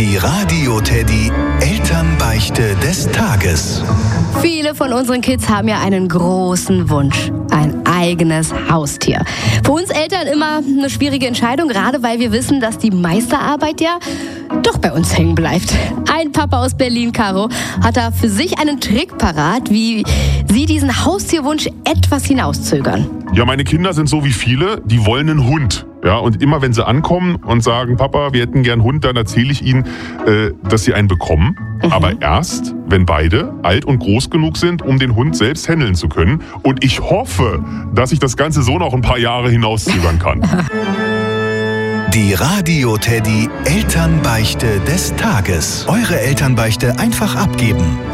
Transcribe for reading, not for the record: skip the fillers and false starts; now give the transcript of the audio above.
Die Radio Teddy Elternbeichte des Tages. Viele von unseren Kids haben ja einen großen Wunsch. Ein eigenes Haustier. Für uns Eltern immer eine schwierige Entscheidung, gerade weil wir wissen, dass die meiste Arbeit ja doch bei uns hängen bleibt. Ein Papa aus Berlin, Caro, hat da für sich einen Trick parat, wie sie diesen Haustierwunsch etwas hinauszögern. Ja, meine Kinder sind so wie viele, die wollen einen Hund. Ja, und immer wenn sie ankommen und sagen, Papa, wir hätten gern einen Hund, dann erzähle ich ihnen, dass sie einen bekommen. Aber erst, wenn beide alt und groß genug sind, um den Hund selbst handeln zu können. Und ich hoffe, dass ich das Ganze so noch ein paar Jahre hinauszögern kann. Die Radio Teddy Elternbeichte des Tages. Eure Elternbeichte einfach abgeben.